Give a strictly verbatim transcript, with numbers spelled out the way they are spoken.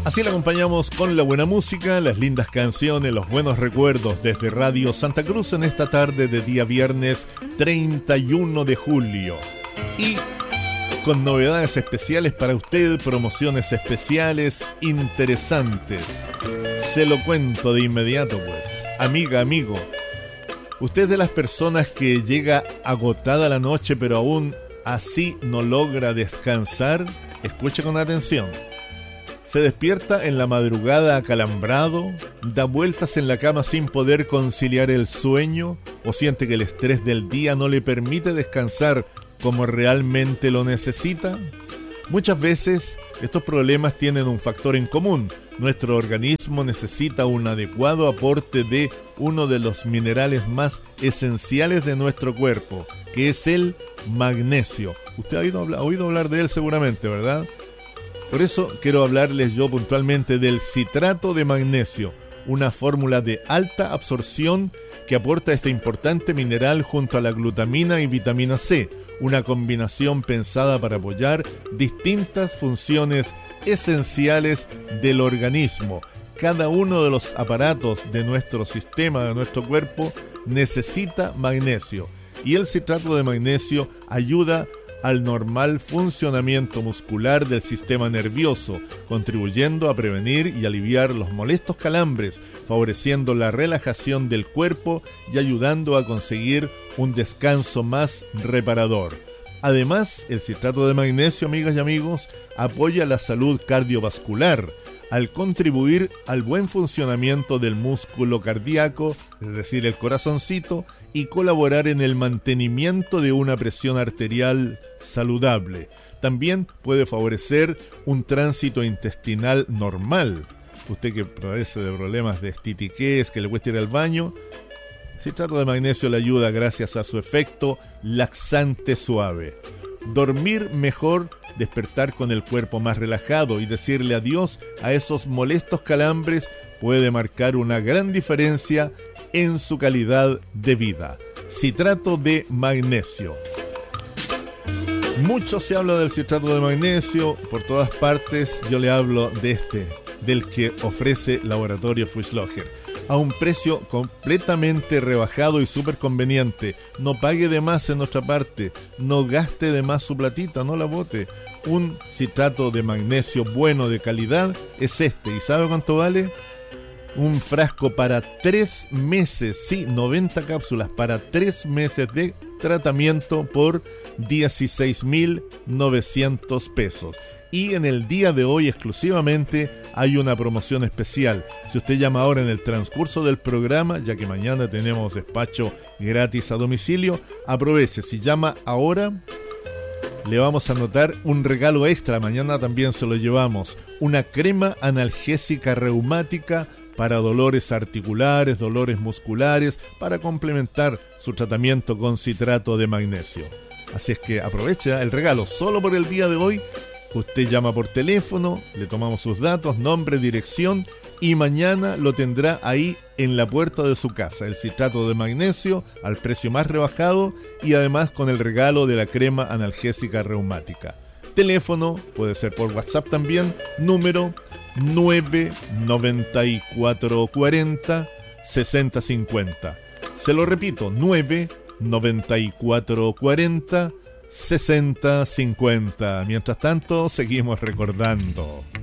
Así la acompañamos con la buena música, las lindas canciones, los buenos recuerdos desde Radio Santa Cruz en esta tarde de día viernes treinta y uno de julio. Y con novedades especiales para usted, promociones especiales interesantes. Se lo cuento de inmediato, pues. Amiga, amigo, usted es de las personas que llega agotada la noche pero aún así no logra descansar. Escuche con atención. Se despierta en la madrugada acalambrado, da vueltas en la cama sin poder conciliar el sueño o siente que el estrés del día no le permite descansar como realmente lo necesita. Muchas veces estos problemas tienen un factor en común. Nuestro organismo necesita un adecuado aporte de uno de los minerales más esenciales de nuestro cuerpo, que es el magnesio. Usted ha oído hablar, ha oído hablar de él seguramente, ¿verdad? Por eso quiero hablarles yo puntualmente del citrato de magnesio, una fórmula de alta absorción que aporta este importante mineral junto a la glutamina y vitamina C, una combinación pensada para apoyar distintas funciones esenciales del organismo. Cada uno de los aparatos de nuestro sistema, de nuestro cuerpo, necesita magnesio, y el citrato de magnesio ayuda al normal funcionamiento muscular del sistema nervioso, contribuyendo a prevenir y aliviar los molestos calambres, favoreciendo la relajación del cuerpo y ayudando a conseguir un descanso más reparador. Además, el citrato de magnesio, amigas y amigos, apoya la salud cardiovascular al contribuir al buen funcionamiento del músculo cardíaco, es decir, el corazoncito, y colaborar en el mantenimiento de una presión arterial saludable. También puede favorecer un tránsito intestinal normal. Usted que padece de problemas de estitiquez, que le cuesta ir al baño, citrato de magnesio le ayuda gracias a su efecto laxante suave. Dormir mejor, despertar con el cuerpo más relajado y decirle adiós a esos molestos calambres puede marcar una gran diferencia en su calidad de vida. Citrato de magnesio. Mucho se habla del citrato de magnesio por todas partes. Yo le hablo de este, del que ofrece Laboratorio Fuchsloger, a un precio completamente rebajado y súper conveniente. No pague de más en nuestra parte, no gaste de más su platita, no la bote. Un citrato de magnesio bueno, de calidad, es este. ¿Y sabe cuánto vale? Un frasco para tres meses, sí, noventa cápsulas para tres meses de tratamiento por dieciséis mil novecientos pesos. Y en el día de hoy exclusivamente hay una promoción especial. Si usted llama ahora en el transcurso del programa, ya que mañana tenemos despacho gratis a domicilio, aproveche. Si llama ahora, le vamos a anotar un regalo extra. Mañana también se lo llevamos. Una crema analgésica reumática para dolores articulares, dolores musculares, para complementar su tratamiento con citrato de magnesio. Así es que aprovecha el regalo solo por el día de hoy. Usted llama por teléfono, le tomamos sus datos, nombre, dirección, y mañana lo tendrá ahí en la puerta de su casa. El citrato de magnesio al precio más rebajado y además con el regalo de la crema analgésica reumática. Teléfono, puede ser por WhatsApp también, número nueve noventa y cuatro cuarenta sesenta cincuenta. Se lo repito, nueve noventa y cuatro cuarenta sesenta cincuenta. Mientras tanto, seguimos recordando.